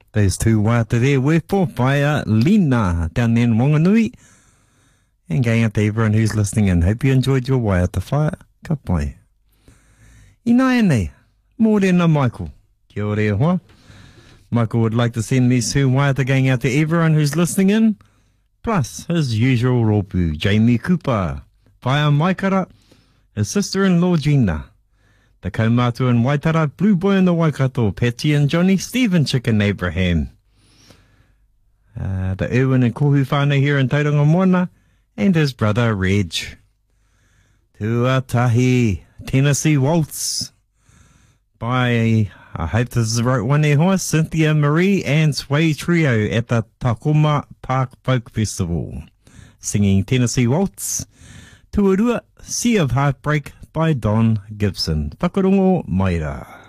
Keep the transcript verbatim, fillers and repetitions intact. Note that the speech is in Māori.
Those two waiata there were for by uh, Lina down there in Wanganui. And going out to everyone who's listening in. Hope you enjoyed your waiata whaia. Ka pai. Ina e nei, mōrena Michael. Kia ora e hoa. Michael would like to send these two waiata going out to everyone who's listening in. Plus his usual rōpū, Jamie Cooper. Whaia Maikara, his sister-in-law Gina. The kaumātua in Waitara, Blue Boy in the Waikato, Patty and Johnny, Stephen Chicken Abraham. Uh, the Erwin and Kohu whānau here in Tauranga Moana, and his brother Reg. Tuatahi, Tennessee Waltz. By, I hope this is the right one there, hoa, Cynthia Marie and Sway Trio at the Takoma Park Folk Festival. Singing Tennessee Waltz. Tuarua, Sea of Heartbreak by Don Gibson. Whakarongo Maira.